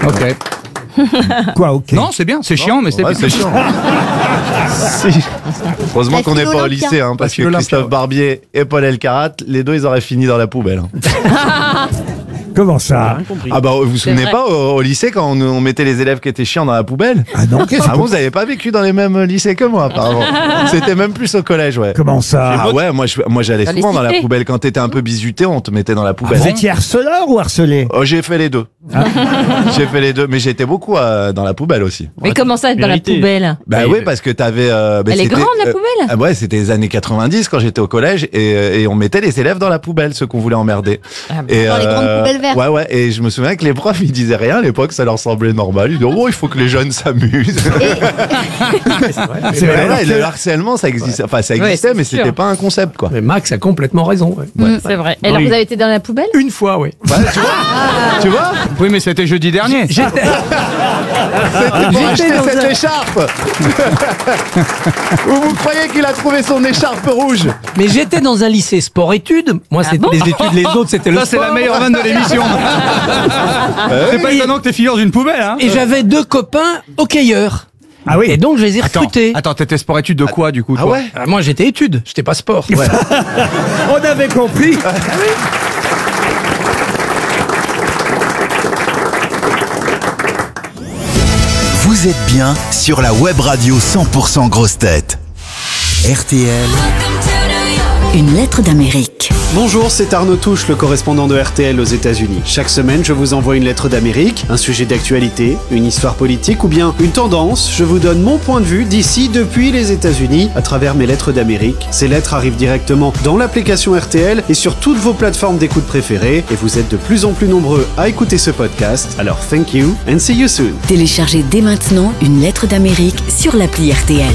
Ok. Quoi, ok? Non, c'est bien, c'est chiant, mais c'est bien. C'est chiant. Heureusement qu'on n'est pas au lycée, hein, parce que Christophe Barbier et Paul Elkarat, les deux, ils auraient fini dans la poubelle. Comment ça? Ah bah vous vous souvenez pas au lycée quand on mettait les élèves qui étaient chiants dans la poubelle? Ah non, qu'est-ce que... Vous n'avez pas vécu dans les mêmes lycées que moi apparemment. C'était même plus au collège, ouais. Comment ça? Ah ouais, moi j'allais souvent dans la poubelle. Quand t'étais un peu bisuté, on te mettait dans la poubelle. Vous étiez harceleur ou harcelé? Oh, j'ai fait les deux. J'ai fait les deux, mais j'étais beaucoup dans la poubelle aussi. Mais comment ça, dans la poubelle? Bah oui, parce que t'avais... Elle est grande, la poubelle? Ouais, c'était les années 90 quand j'étais au collège et on mettait les élèves dans la poubelle, ceux qu'on voulait emmerder. Et dans les grandes poubelles vertes. Ouais, et je me souviens que les profs, ils disaient rien à l'époque, ça leur semblait normal. Ils disaient, oh, il faut que les jeunes s'amusent. C'est vrai. Ouais, le harcèlement, ça existait, mais c'est c'était sûr. pas un concept, quoi. Mais Max a complètement raison. Ouais. C'est vrai. Et alors, vous avez été dans la poubelle? Une fois, oui. Ouais, tu vois Oui, mais c'était jeudi dernier. C'était pour acheter cette écharpe. Ou vous croyez qu'il a trouvé son écharpe rouge? Mais j'étais dans un lycée sport-études. Moi, c'était les études, les autres, c'était le Ça, c'est sport. la meilleure vanne de l'émission. C'est pas étonnant que t'es figure d'une poubelle, hein. Et j'avais 2 copains hockeyeurs. Ah oui. Et donc, je les ai recrutés. Attends, t'étais sport-études de quoi, du coup? Ah toi ouais? Moi, j'étais études, j'étais pas sport. Ouais. On avait compris. Vous êtes bien sur la web radio 100% grosses têtes. RTL. Une lettre d'Amérique. Bonjour, c'est Arnaud Touche, le correspondant de RTL aux États-Unis. Chaque semaine, je vous envoie une lettre d'Amérique, un sujet d'actualité, une histoire politique ou bien une tendance. Je vous donne mon point de vue d'ici, depuis les États-Unis, à travers mes lettres d'Amérique. Ces lettres arrivent directement dans l'application RTL et sur toutes vos plateformes d'écoute préférées. Et vous êtes de plus en plus nombreux à écouter ce podcast. Alors, thank you and see you soon. Téléchargez dès maintenant une lettre d'Amérique sur l'appli RTL.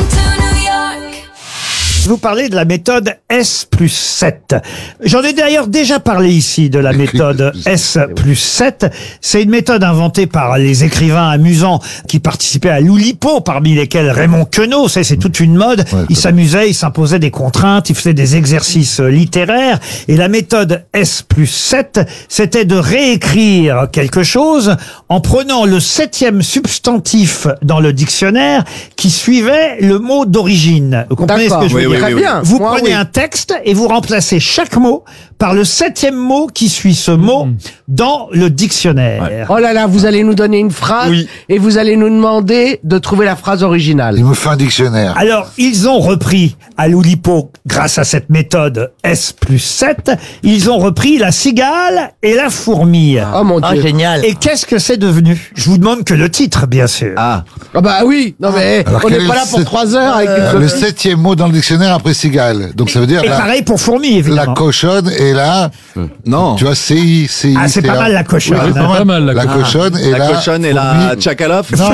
Je vous parlais de la méthode S+7. J'en ai d'ailleurs déjà parlé ici de la méthode S+7. C'est une méthode inventée par les écrivains amusants qui participaient à l'Oulipo, parmi lesquels Raymond Queneau. C'est toute une mode. Ils s'amusaient, ils s'imposaient des contraintes, ils faisaient des exercices littéraires. Et la méthode S+7, c'était de réécrire quelque chose en prenant le 7e substantif dans le dictionnaire qui suivait le mot d'origine. Vous comprenez ce que je veux dire? Très bien. Vous prenez un texte et vous remplacez chaque mot par le 7e mot qui suit ce mot dans le dictionnaire. Oh là là, vous allez nous donner une phrase et vous allez nous demander de trouver la phrase originale. Il me fait un dictionnaire. Alors, ils ont repris à l'Oulipo, grâce à cette méthode S+7, ils ont repris la cigale et la fourmi. Oh mon Dieu. Génial. Et qu'est-ce que c'est devenu? Je vous demande que le titre, bien sûr. Ah. Ah bah oui, non mais Alors, on quel n'est est pas le là pour sept- 3 heures avec une Le copie. 7e mot dans le dictionnaire après cigale. Donc ça veut dire Et pareil pour fourmi, la évidemment. cochonne et la... Non. Tu vois, CI. Ah, c'est pas mal la cochonne. Oui, c'est pas mal. La cochonne et La cochonne et la fourmi. tchakalop. Non.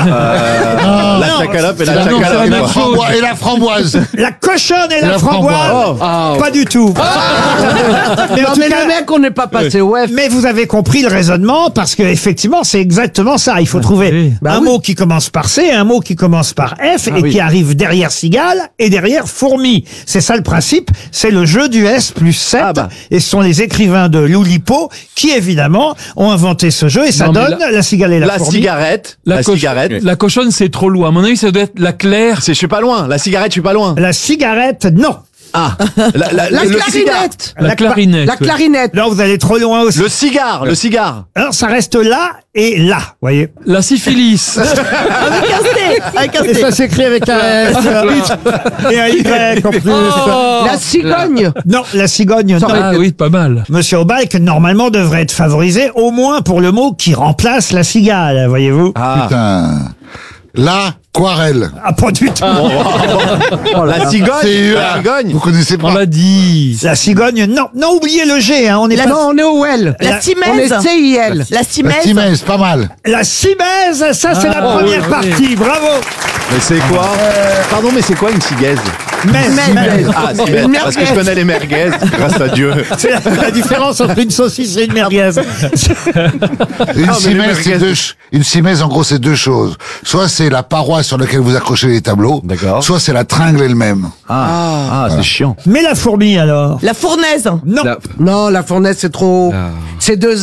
La tchakalop et la tchakalop. Et la framboise. La cochonne et la La framboise. framboise. Pas du tout. Mais en Non tout mais cas, le mec, on n'est pas passé au F. mais vous avez compris le raisonnement parce que effectivement c'est exactement ça. Il faut trouver un mot qui commence par C, un mot qui commence par F et qui arrive derrière cigale et derrière fourmi. C'est ça le principe. C'est le jeu du S+7 et ce sont les écrivains de l'Oulipo qui évidemment ont inventé ce jeu et ça Non, mais donne la cigale et la fourmi. Cigarette. La cigarette. La cochonne, c'est trop loin. À mon avis, ça doit être la claire. Je suis pas loin. La cigarette, je suis pas loin. La cigarette, non. Ah. La clarinette. La clarinette. La clarinette. Non, vous allez trop loin aussi. Le cigare. Le cigare. Alors ça reste là et là, voyez. La syphilis. Et ça s'écrit avec un S et un Y en plus. La cigogne. Non, la cigogne, non. Ah oui, pas mal. Monsieur Aubalk, normalement, devrait être favorisé au moins pour le mot qui remplace la cigale, voyez-vous. Putain. L'aquarelle. Ah, pas du tout. La cigogne. La cigogne. Vous connaissez pas? On l'a dit. La cigogne, non. Non, oubliez le G, hein. On est pas... Non, on est au L. La La On Simèze. est CIL. La La Simèze. timèse, pas mal. La cimèze, ça c'est la première oui. partie, bravo. Mais c'est quoi? Pardon, mais c'est quoi une cigaise? Mèze. Ah, cigaise. Parce que je connais les merguez, grâce à Dieu. C'est la différence entre une saucisse et une merguez. Une mais cimèse, les merguez. une cimèse, en gros, c'est deux choses. Soit c'est la paroi sur laquelle vous accrochez les tableaux. D'accord. Soit c'est la tringle elle-même. C'est chiant. Mais la fourmi alors? La fournaise. Non. Non, la fournaise, c'est trop. C'est 2